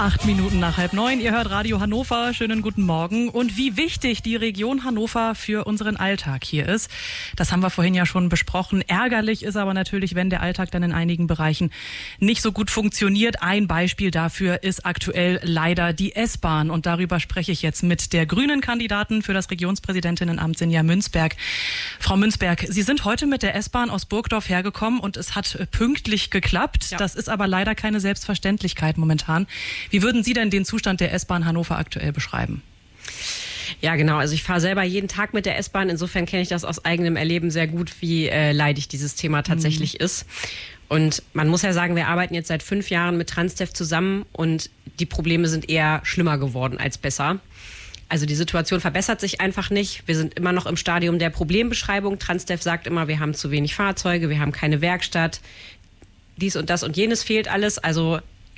8 Minuten nach 8:30. Ihr hört Radio Hannover. Schönen guten Morgen. Und wie wichtig die Region Hannover für unseren Alltag hier ist, das haben wir vorhin ja schon besprochen. Ärgerlich ist aber natürlich, wenn der Alltag dann in einigen Bereichen nicht so gut funktioniert. Ein Beispiel dafür ist aktuell leider die S-Bahn. Und darüber spreche ich jetzt mit der grünen Kandidatin für das Regionspräsidentinnenamt, Sinja Münzberg. Frau Münzberg, Sie sind heute mit der S-Bahn aus Burgdorf hergekommen und es hat pünktlich geklappt. Ja. Das ist aber leider keine Selbstverständlichkeit momentan. Wie würden Sie denn den Zustand der S-Bahn Hannover aktuell beschreiben? Ja, genau. Also ich fahre selber jeden Tag mit der S-Bahn. Insofern kenne ich das aus eigenem Erleben sehr gut, wie leidig dieses Thema tatsächlich ist. Und man muss ja sagen, wir arbeiten jetzt seit 5 Jahren mit Transdev zusammen und die Probleme sind eher schlimmer geworden als besser. Also die Situation verbessert sich einfach nicht. Wir sind immer noch im Stadium der Problembeschreibung. Transdev sagt immer, wir haben zu wenig Fahrzeuge, wir haben keine Werkstatt. Dies und das und jenes fehlt alles. Also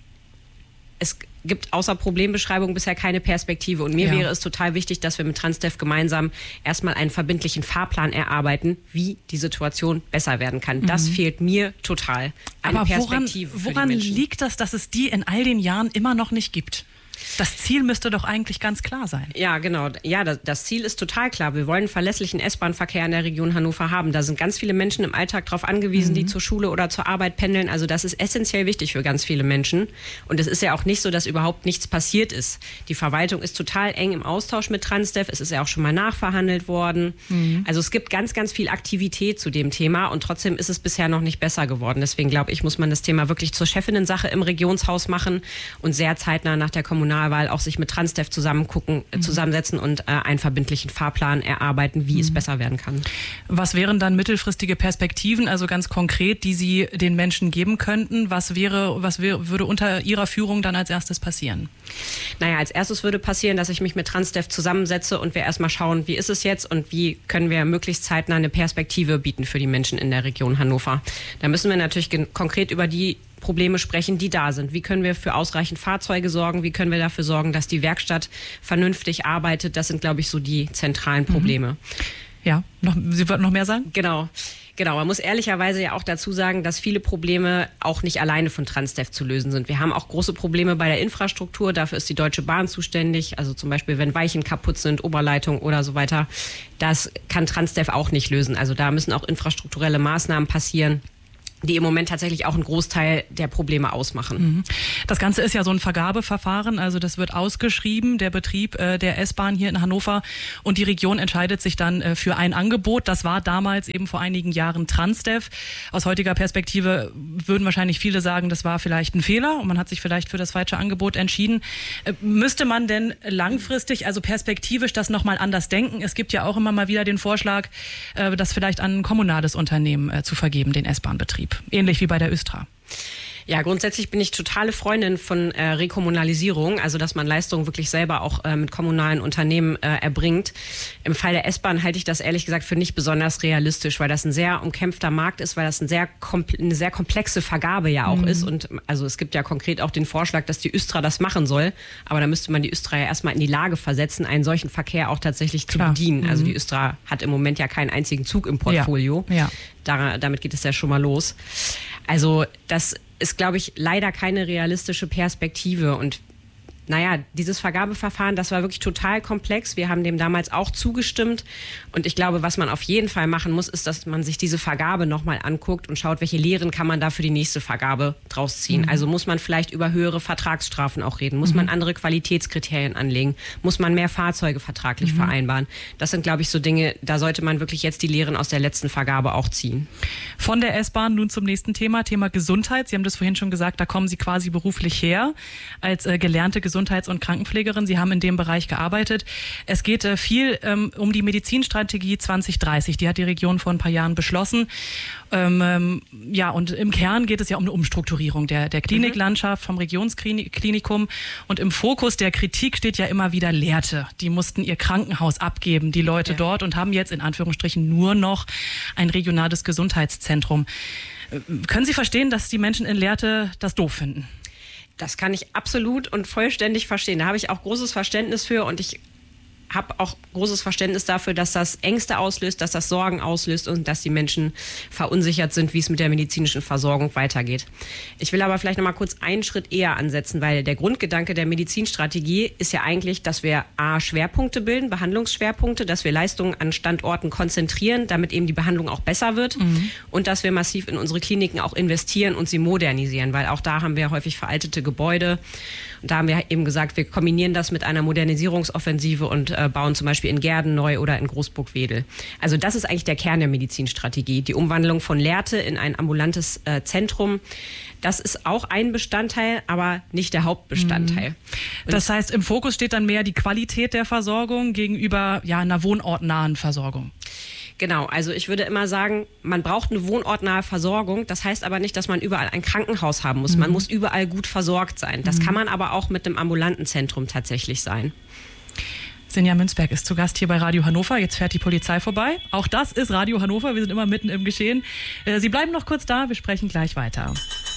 es gibt außer Problembeschreibung bisher keine Perspektive. Und mir wäre es total wichtig, dass wir mit Transdev gemeinsam erstmal einen verbindlichen Fahrplan erarbeiten, wie die Situation besser werden kann. Das fehlt mir total. Eine Aber Perspektive woran liegt das, dass es die in all den Jahren immer noch nicht gibt? Das Ziel müsste doch eigentlich ganz klar sein. Ja, genau. Ja, das Ziel ist total klar. Wir wollen einen verlässlichen S-Bahn-Verkehr in der Region Hannover haben. Da sind ganz viele Menschen im Alltag darauf angewiesen, die zur Schule oder zur Arbeit pendeln. Also das ist essentiell wichtig für ganz viele Menschen. Und es ist ja auch nicht so, dass überhaupt nichts passiert ist. Die Verwaltung ist total eng im Austausch mit Transdev. Es ist ja auch schon mal nachverhandelt worden. Also es gibt ganz, ganz viel Aktivität zu dem Thema. Und trotzdem ist es bisher noch nicht besser geworden. Deswegen glaube ich, muss man das Thema wirklich zur Chefinnen-Sache im Regionshaus machen und sehr zeitnah nach der Kommunalwahl auch sich mit Transdev zusammensetzen und einen verbindlichen Fahrplan erarbeiten, wie es besser werden kann. Was wären dann mittelfristige Perspektiven, also ganz konkret, die Sie den Menschen geben könnten? Was würde unter Ihrer Führung dann als erstes passieren? Naja, als erstes würde passieren, dass ich mich mit Transdev zusammensetze und wir erstmal schauen, wie ist es jetzt und wie können wir möglichst zeitnah eine Perspektive bieten für die Menschen in der Region Hannover. Da müssen wir natürlich konkret über die Probleme sprechen, die da sind. Wie können wir für ausreichend Fahrzeuge sorgen? Wie können wir dafür sorgen, dass die Werkstatt vernünftig arbeitet? Das sind, glaube ich, so die zentralen Probleme. Ja, Sie wollten noch mehr sagen? Genau, man muss ehrlicherweise ja auch dazu sagen, dass viele Probleme auch nicht alleine von Transdev zu lösen sind. Wir haben auch große Probleme bei der Infrastruktur, dafür ist die Deutsche Bahn zuständig. Also zum Beispiel, wenn Weichen kaputt sind, Oberleitung oder so weiter. Das kann Transdev auch nicht lösen. Also da müssen auch infrastrukturelle Maßnahmen passieren, die im Moment tatsächlich auch einen Großteil der Probleme ausmachen. Das Ganze ist ja so ein Vergabeverfahren, also das wird ausgeschrieben, der Betrieb der S-Bahn hier in Hannover, und die Region entscheidet sich dann für ein Angebot. Das war damals eben vor einigen Jahren Transdev. Aus heutiger Perspektive würden wahrscheinlich viele sagen, das war vielleicht ein Fehler und man hat sich vielleicht für das falsche Angebot entschieden. Müsste man denn langfristig, also perspektivisch, das nochmal anders denken? Es gibt ja auch immer mal wieder den Vorschlag, das vielleicht an ein kommunales Unternehmen zu vergeben, den S-Bahn-Betrieb. Ähnlich wie bei der Östra. Ja, grundsätzlich bin ich totale Freundin von Rekommunalisierung, also dass man Leistungen wirklich selber auch mit kommunalen Unternehmen erbringt. Im Fall der S-Bahn halte ich das ehrlich gesagt für nicht besonders realistisch, weil das ein sehr umkämpfter Markt ist, weil das eine sehr komplexe Vergabe ja auch ist. Und also es gibt ja konkret auch den Vorschlag, dass die Östra das machen soll, aber da müsste man die Östra ja erstmal in die Lage versetzen, einen solchen Verkehr auch tatsächlich zu bedienen. Also die Östra hat im Moment ja keinen einzigen Zug im Portfolio. Ja. Damit geht es ja schon mal los. Also das ist, glaube ich, leider keine realistische Perspektive. Und naja, dieses Vergabeverfahren, das war wirklich total komplex. Wir haben dem damals auch zugestimmt. Und ich glaube, was man auf jeden Fall machen muss, ist, dass man sich diese Vergabe nochmal anguckt und schaut, welche Lehren kann man da für die nächste Vergabe draus ziehen. Also muss man vielleicht über höhere Vertragsstrafen auch reden? Muss man andere Qualitätskriterien anlegen? Muss man mehr Fahrzeuge vertraglich vereinbaren? Das sind, glaube ich, so Dinge, da sollte man wirklich jetzt die Lehren aus der letzten Vergabe auch ziehen. Von der S-Bahn nun zum nächsten Thema Gesundheit. Sie haben das vorhin schon gesagt, da kommen Sie quasi beruflich her als gelernte Gesundheits- und Krankenpflegerin. Sie haben in dem Bereich gearbeitet. Es geht viel um die Medizinstrategie 2030. Die hat die Region vor ein paar Jahren beschlossen. Und im Kern geht es ja um eine Umstrukturierung der Kliniklandschaft vom Regionsklinikum. Und im Fokus der Kritik steht ja immer wieder Lehrte. Die mussten ihr Krankenhaus abgeben, die Leute dort, und haben jetzt in Anführungsstrichen nur noch ein regionales Gesundheitszentrum. Können Sie verstehen, dass die Menschen in Lehrte das doof finden? Das kann ich absolut und vollständig verstehen. Da habe ich auch großes Verständnis für und ich habe auch großes Verständnis dafür, dass das Ängste auslöst, dass das Sorgen auslöst und dass die Menschen verunsichert sind, wie es mit der medizinischen Versorgung weitergeht. Ich will aber vielleicht noch mal kurz einen Schritt eher ansetzen, weil der Grundgedanke der Medizinstrategie ist ja eigentlich, dass wir Schwerpunkte bilden, Behandlungsschwerpunkte, dass wir Leistungen an Standorten konzentrieren, damit eben die Behandlung auch besser wird und dass wir massiv in unsere Kliniken auch investieren und sie modernisieren, weil auch da haben wir häufig veraltete Gebäude. Und da haben wir eben gesagt, wir kombinieren das mit einer Modernisierungsoffensive und bauen zum Beispiel in Gehrden neu oder in Großburg-Wedel. Also das ist eigentlich der Kern der Medizinstrategie. Die Umwandlung von Lehrte in ein ambulantes Zentrum, das ist auch ein Bestandteil, aber nicht der Hauptbestandteil. Das heißt, im Fokus steht dann mehr die Qualität der Versorgung gegenüber einer wohnortnahen Versorgung. Genau, also ich würde immer sagen, man braucht eine wohnortnahe Versorgung. Das heißt aber nicht, dass man überall ein Krankenhaus haben muss. Man muss überall gut versorgt sein. Das kann man aber auch mit einem ambulanten Zentrum tatsächlich sein. Sinja Münzberg ist zu Gast hier bei Radio Hannover. Jetzt fährt die Polizei vorbei. Auch das ist Radio Hannover. Wir sind immer mitten im Geschehen. Sie bleiben noch kurz da. Wir sprechen gleich weiter.